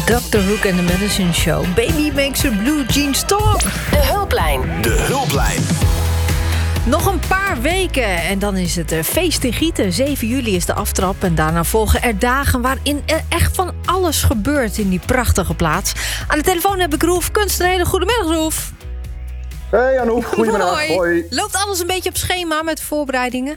Dr. Hook en de Medicine Show. Baby makes her blue jeans talk. De Hulplijn. De Hulplijn. Nog een paar weken en dan is het feest in Gieten. 7 juli is de aftrap en daarna volgen er dagen waarin er echt van alles gebeurt in die prachtige plaats. Aan de telefoon heb ik Roef Kunst. Een hele goedemiddag, Roef. Hey Anouk, goedemiddag. Hoi. Loopt alles een beetje op schema met de voorbereidingen?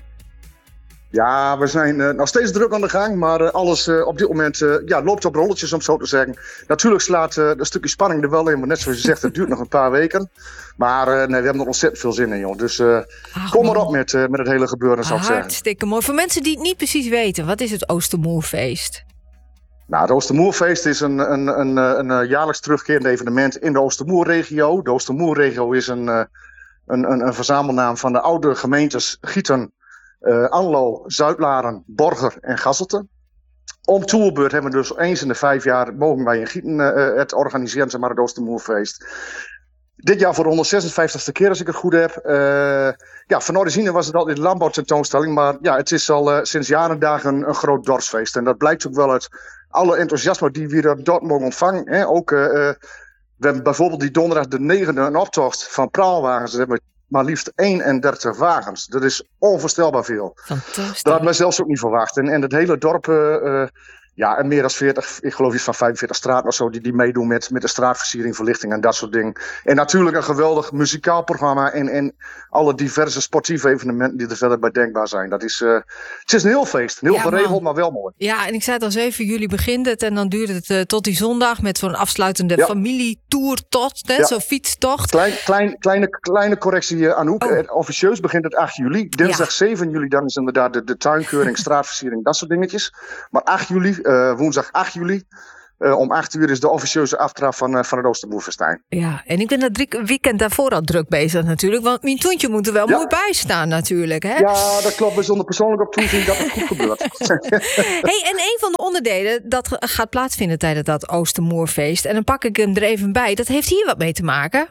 Ja, we zijn nog steeds druk aan de gang, maar alles op dit moment loopt op rolletjes, om zo te zeggen. Natuurlijk slaat een stukje spanning er wel in, maar net zoals je zegt, het duurt nog een paar weken. Maar we hebben er ontzettend veel zin in, joh. Dus kom maar op met het hele gebeuren, zou ik zeggen. Hartstikke mooi. Voor mensen die het niet precies weten, wat is het Oostermoerfeest? Nou, het Oostermoerfeest is een jaarlijks terugkerend evenement in de Oostermoerregio. De Oostermoerregio is een verzamelnaam van de oude gemeentes Gieten, Anlo, Zuidlaren, Borger en Gasselte. Om toerbeurt hebben we dus eens in de 5 jaar mogen wij in Gieten het organiseren, zeg maar, het Oostermoerfeest. Dit jaar voor de 156e keer, als ik het goed heb. Van origine was het altijd de landbouwtentoonstelling, maar ja, het is al sinds jaren en dagen een groot dorpsfeest. En dat blijkt ook wel uit alle enthousiasme die we er dort mogen ontvangen. Hè. Ook, we hebben bijvoorbeeld die donderdag de 9e een optocht van praalwagens. We hebben maar liefst 31 wagens. Dat is onvoorstelbaar veel. Fantastisch. Dat had mij zelfs ook niet verwacht. En het hele dorp, en meer dan 40, ik geloof iets van 45 straten of zo, die meedoen met de straatversiering, verlichting en dat soort dingen. En natuurlijk een geweldig muzikaal programma en alle diverse sportieve evenementen die er verder bij denkbaar zijn. Dat is, het is een heel feest. Heel geregeld, maar wel mooi. Ja, en ik zei het al, 7 juli begint het en dan duurt het tot die zondag met zo'n afsluitende familietoertocht, zo'n fietstocht. Kleine correctie, Anouk. Officieus begint het 8 juli. Dinsdag 7 juli, dan is inderdaad de tuinkeuring, straatversiering, dat soort dingetjes. Maar 8 juli, woensdag 8 juli, om 8 uur is de officieuze aftrap van het Oostermoerfestijn. Ja, en ik ben dat weekend daarvoor al druk bezig natuurlijk. Want mijn toentje moet er wel mooi bij staan natuurlijk. Hè? Ja, dat klopt. We zullen persoonlijk op toezien dat het goed gebeurt. Hey, en een van de onderdelen dat gaat plaatsvinden tijdens dat Oostermoerfeest. En dan pak ik hem er even bij. Dat heeft hier wat mee te maken.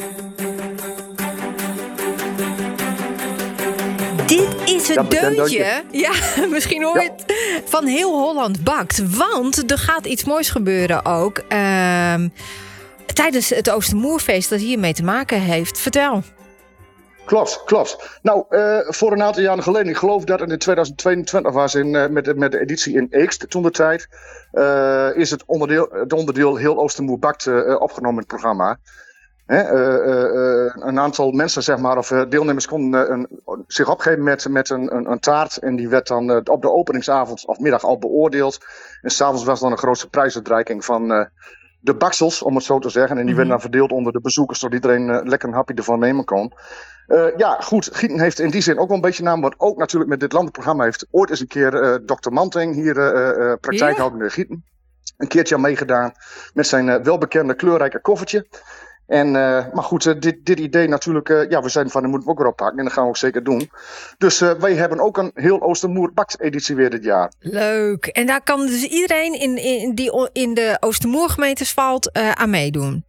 Dit is het deuntje. Ja, misschien hoor je het. Van Heel Holland Bakt. Want er gaat iets moois gebeuren ook. Tijdens het Oostermoerfeest dat hiermee te maken heeft. Vertel. Klopt. Nou, voor een aantal jaren geleden, ik geloof dat het in 2022 was met de editie in Eekst toen de tijd, is het onderdeel Heel Oostermoer Bakt opgenomen in het programma. Een aantal mensen, zeg maar, of deelnemers konden zich opgeven met een taart. En die werd dan op de openingsavond of middag al beoordeeld. En s'avonds was dan een grootste prijsuitreiking van de baksels, om het zo te zeggen. En die werden dan verdeeld onder de bezoekers, zodat iedereen lekker een hapje ervan nemen kon. Goed, Gieten heeft in die zin ook wel een beetje naam. Want ook natuurlijk met dit landelijkprogramma heeft ooit eens een keer Dr. Manting hier praktijkhoudende Gieten een keertje aan meegedaan met zijn welbekende kleurrijke koffertje. Maar goed, dit idee natuurlijk, we zijn van, dat moeten we ook weer oppakken en dat gaan we ook zeker doen. Dus wij hebben ook een Heel Oostermoer Bakt editie weer dit jaar. Leuk. En daar kan dus iedereen die in de Oostermoergemeentes valt aan meedoen?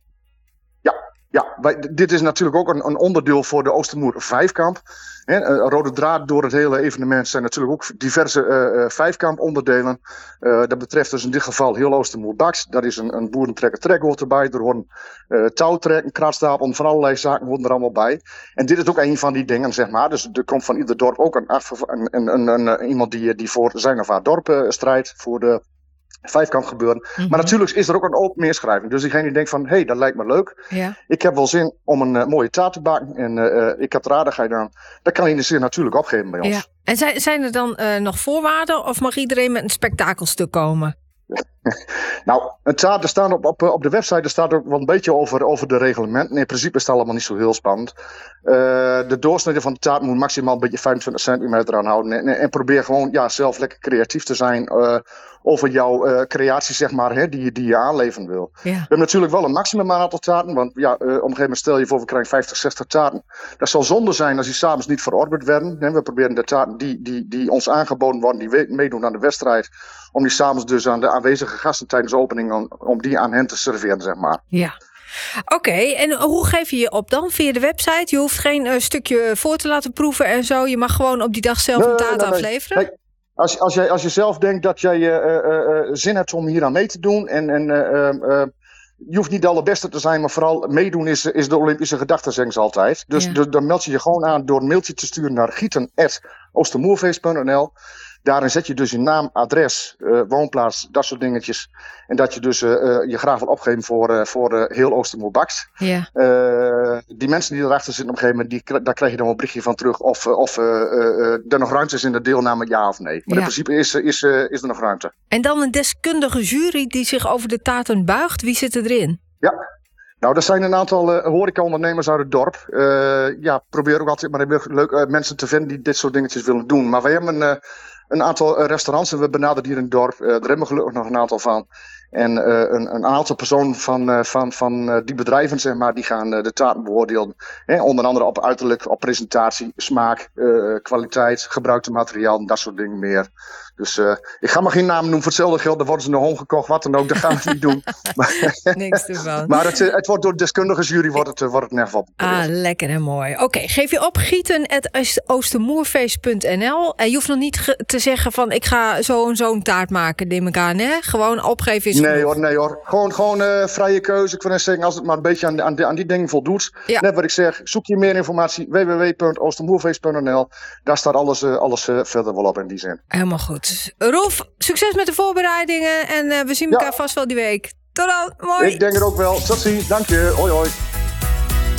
Ja, dit is natuurlijk ook een onderdeel voor de Oostermoer Vijfkamp. Een rode draad door het hele evenement zijn natuurlijk ook diverse vijfkamp onderdelen. Dat betreft dus in dit geval Heel Oostermoer Bakt. Dat is een boerentrekker hoort erbij. Er horen touwtrekken, kraatstapel, van allerlei zaken horen er allemaal bij. En dit is ook een van die dingen, zeg maar. Dus er komt van ieder dorp ook iemand die voor zijn of haar dorp strijdt voor de vijfkamp gebeuren. Mm-hmm. Maar natuurlijk is er ook een open inschrijving. Dus diegene die denkt van, hey, dat lijkt me leuk. Ja. Ik heb wel zin om een mooie taart te bakken. En ik heb er aardigheid aan. Dat kan hij zich natuurlijk opgeven bij ons. Ja. En zijn er dan nog voorwaarden? Of mag iedereen met een spektakelstuk komen? Nou, een taart, er staan op de website er staat ook wel een beetje over de reglementen. In principe is het allemaal niet zo heel spannend. De doorsnede van de taart moet maximaal een beetje 25 centimeter aanhouden. En probeer gewoon zelf lekker creatief te zijn over jouw creatie, zeg maar, die je aanleveren wil. Ja. We hebben natuurlijk wel een maximum aantal taarten. Want op een gegeven moment stel je voor, we krijgen 50, 60 taarten. Dat zal zonde zijn als die s'avonds niet verorberd werden. We proberen de taarten die ons aangeboden worden, die meedoen aan de wedstrijd, om die s'avonds dus aan de aanwezige gasten tijdens de opening, om die aan hen te serveren, zeg maar. Ja. Oké, en hoe geef je je op dan? Via de website? Je hoeft geen stukje voor te laten proeven en zo. Je mag gewoon op die dag zelf een taart afleveren? Als je zelf denkt dat jij zin hebt om hier aan mee te doen. Je hoeft niet de allerbeste te zijn, maar vooral meedoen is de Olympische gedachte, zeggen ze altijd. Dus dan meld je je gewoon aan door een mailtje te sturen naar gieten@oostermoerfeest.nl. Daarin zet je dus je naam, adres, woonplaats, dat soort dingetjes. En dat je dus je graag wil opgeven voor heel Oostermoer Bakst. Ja. Die mensen die erachter zitten op een gegeven moment, daar krijg je dan een berichtje van terug of er nog ruimte is in de deelname, ja of nee. Maar in principe is er nog ruimte. En dan een deskundige jury die zich over de taarten buigt. Wie zit erin? Ja. Nou, er zijn een aantal horecaondernemers uit het dorp. Probeer ook altijd maar leuk mensen te vinden die dit soort dingetjes willen doen. Maar wij hebben een aantal restaurants en we benaderen hier in het dorp. Daar hebben we gelukkig nog een aantal van. En een aantal personen van die bedrijven, zeg maar, die gaan de taarten beoordelen. Onder andere op uiterlijk, op presentatie, smaak, kwaliteit, gebruikte materiaal en dat soort dingen meer. Dus ik ga maar geen namen noemen. Voor hetzelfde geld, dan worden ze naar home gekocht, wat dan ook. Dat gaan we niet doen. Niks ervan. Maar het wordt door de deskundige jury wordt het in ieder geval beoordeeld. Lekker en mooi. Oké, geef je op gieten@oostermoerfeest.nl. En je hoeft nog niet te zeggen van ik ga zo'n taart maken, neem ik aan, hè? Gewoon opgeven is genoeg. Nee hoor. Gewoon vrije keuze. Ik wil net zeggen, als het maar een beetje aan die dingen voldoet. Ja. Net wat ik zeg, zoek je meer informatie. www.oostermoerfeest.nl. Daar staat alles verder wel op in die zin. Helemaal goed. Rolf, succes met de voorbereidingen. En we zien elkaar vast wel die week. Tot dan. Mooi. Ik denk het ook wel. Tot ziens. Dank je. Hoi hoi.